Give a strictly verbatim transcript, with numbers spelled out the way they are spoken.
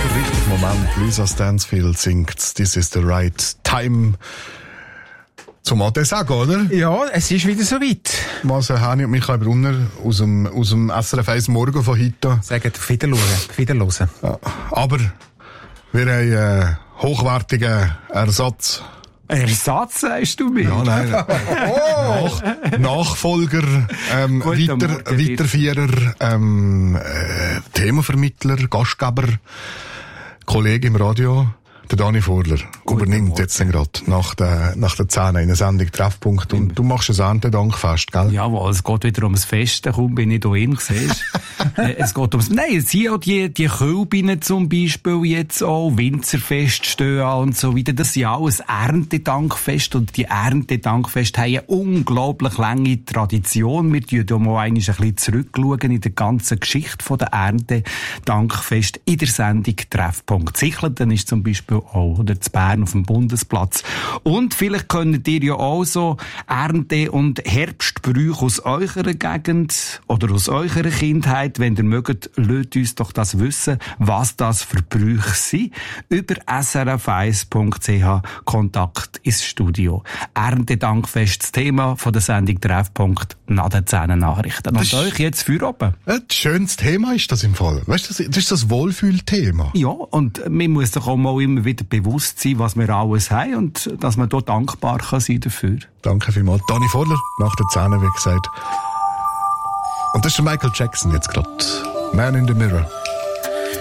der richtige Moment. Lisa Stansfield singt «This is the right time». Zum Ade sagen, oder? Ja, es ist wieder soweit. Was Hani und Michael Brunner aus dem, aus dem S R F eins Morgen von heute. Sagen, auf Wiederhören. Auf Wiederhören. Ja, aber wir haben einen hochwertigen Ersatz. Ersatz, sagst du mir? Ja, nein. Oh. Nach, Nachfolger, ähm, Guten weiter, Morgen, Weiterführer, ähm, äh, Themenvermittler, Gastgeber, Kollege im Radio. Der Dani Vorler übernimmt jetzt gerade nach der, nach der zehn eine Sendung Treffpunkt. Und du machst ein Erntedankfest, gell? Jawohl, es geht wieder ums Fest. Kaum bin ich da hin, siehst äh, Es geht ums, nein, es sind auch die, die Kölbinnen zum Beispiel jetzt auch, Winzerfest stehen an und so weiter. Das ist ja auch ein Erntedankfest. Und die Erntedankfeste haben eine unglaublich lange Tradition. Wir schauen da mal ein bisschen zurückschauen in der ganzen Geschichte der Erntedankfest in der Sendung Treffpunkt. Sichleten ist zum Beispiel auch, oder zu Bern auf dem Bundesplatz. Und vielleicht könnt ihr ja auch so Ernte- und Herbstbrüche aus eurer Gegend oder aus eurer Kindheit, wenn ihr mögt, lasst uns doch das wissen, was das für Brüche sind. Über s r f eins punkt c h Kontakt ins Studio. Erntedankfest, das Thema von der Sendung Treffpunkt nach den zehn Nachrichten. Und euch jetzt für oben. Ein schönes Thema ist das im Fall. Weißt du, das ist das Wohlfühlthema. Ja, und man muss doch auch mal immer wieder bewusst sein, was wir alles haben und dass man dort dankbar kann sein dafür. Danke vielmals. Dani Vorler, nach der zehn, wie gesagt. Und das ist der Michael Jackson jetzt gerade. Man in the Mirror.